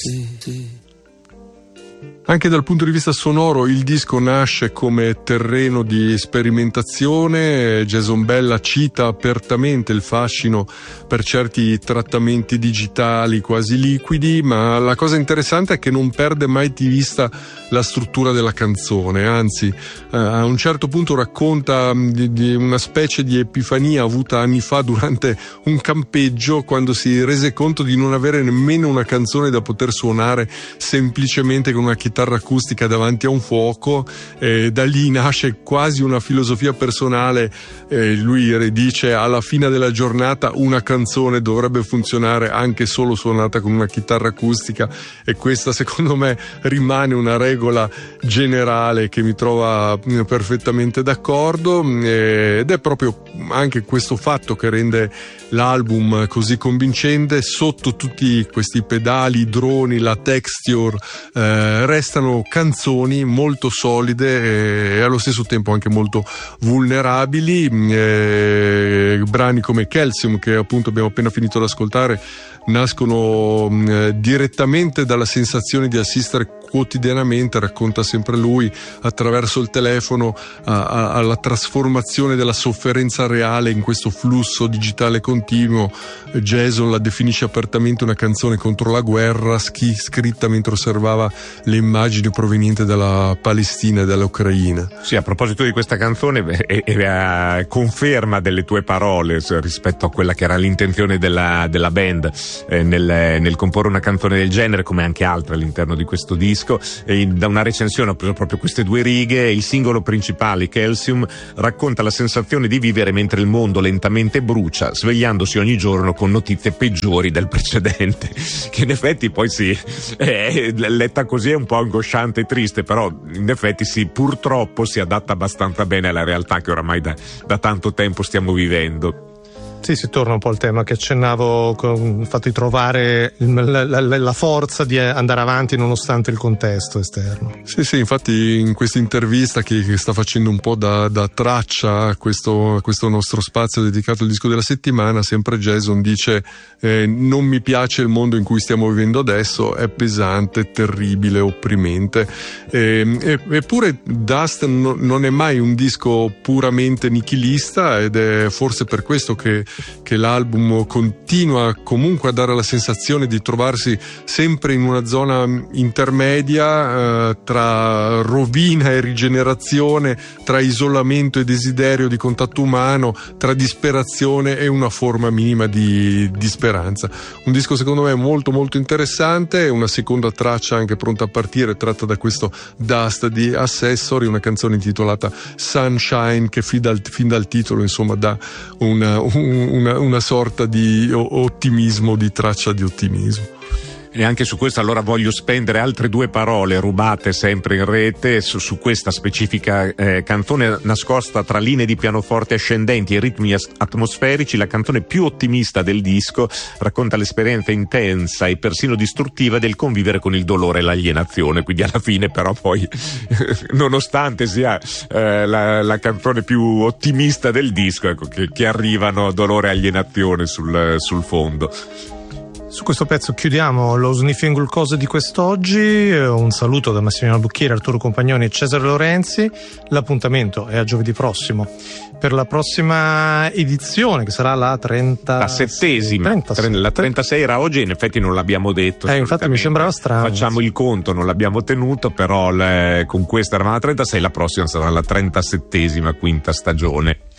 Anche dal punto di vista sonoro il disco nasce come terreno di sperimentazione. Jason Bella cita apertamente il fascino per certi trattamenti digitali quasi liquidi, ma la cosa interessante è che non perde mai di vista la struttura della canzone, anzi a un certo punto racconta di una specie di epifania avuta anni fa durante un campeggio, quando si rese conto di non avere nemmeno una canzone da poter suonare semplicemente con una chitarra acustica davanti a un fuoco. Da lì nasce quasi una filosofia personale. Lui dice: alla fine della giornata una canzone dovrebbe funzionare anche solo suonata con una chitarra acustica, e questa secondo me rimane una regola generale che mi trova perfettamente d'accordo, ed è proprio anche questo fatto che rende l'album così convincente. Sotto tutti questi pedali, droni, la texture, restano canzoni molto solide e allo stesso tempo anche molto vulnerabili. Brani come Calcium, che appunto abbiamo appena finito ad ascoltare, nascono direttamente dalla sensazione di assistere quotidianamente, racconta sempre lui, attraverso il telefono alla trasformazione della sofferenza reale in questo flusso digitale continuo. Jason la definisce apertamente una canzone contro la guerra, scritta mentre osservava le immagini provenienti dalla Palestina e dall'Ucraina. Sì, a proposito di questa canzone, è conferma delle tue parole rispetto a quella che era l'intenzione della band nel comporre una canzone del genere, come anche altre all'interno di questo disco. E da una recensione ho preso proprio queste due righe: il singolo principale, Calcium, racconta la sensazione di vivere mentre il mondo lentamente brucia, svegliandosi ogni giorno con notizie peggiori del precedente. Che in effetti poi letta così è un po' angosciante e triste, però in effetti purtroppo si adatta abbastanza bene alla realtà che oramai da tanto tempo stiamo vivendo. Sì, si torna un po' al tema che accennavo, con il fatto di trovare la forza di andare avanti nonostante il contesto esterno. Sì, infatti in questa intervista che sta facendo un po' da traccia a questo nostro spazio dedicato al disco della settimana, sempre Jason dice: non mi piace il mondo in cui stiamo vivendo adesso, è pesante, terribile, opprimente. Eppure Dust non è mai un disco puramente nichilista, ed è forse per questo che l'album continua comunque a dare la sensazione di trovarsi sempre in una zona intermedia, tra rovina e rigenerazione, tra isolamento e desiderio di contatto umano, tra disperazione e una forma minima di speranza. Un disco secondo me molto molto interessante. Una seconda traccia anche pronta a partire, tratta da questo Dust di Accessory, una canzone intitolata Sunshine, che fin dal titolo insomma dà una sorta di ottimismo, di traccia di ottimismo. E anche su questo allora voglio spendere altre due parole rubate sempre in rete su questa specifica canzone nascosta tra linee di pianoforte ascendenti e ritmi atmosferici. La canzone più ottimista del disco racconta l'esperienza intensa e persino distruttiva del convivere con il dolore e l'alienazione, quindi alla fine però poi nonostante sia la canzone più ottimista del disco, ecco, che arrivano dolore e alienazione sul fondo. Su questo pezzo chiudiamo lo Sniffing Glucose di quest'oggi. Un saluto da Massimiliano Bucchieri, Arturo Compagnoni e Cesare Lorenzi. L'appuntamento è a giovedì prossimo per la prossima edizione, che sarà la 37esima. La 36 era oggi, in effetti non l'abbiamo detto. Infatti mi sembrava strano. Facciamo il conto, non l'abbiamo tenuto, però con questa eravamo alla 36, la prossima sarà la 37esima quinta stagione.